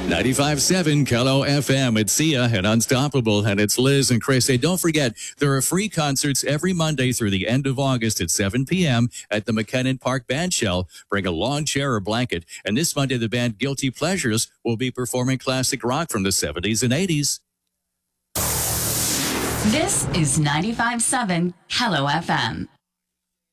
95.7 Kello FM. It's Sia and Unstoppable, and it's Liz and Chris. Hey, don't forget, there are free concerts every Monday through the end of August at 7 p.m. at the McKinnon Park Band Shell. Bring a lawn chair or blanket. And this Monday, the band Guilty Pleasures will be performing classic rock from the 70s and 80s. This is 95.7 Hello FM.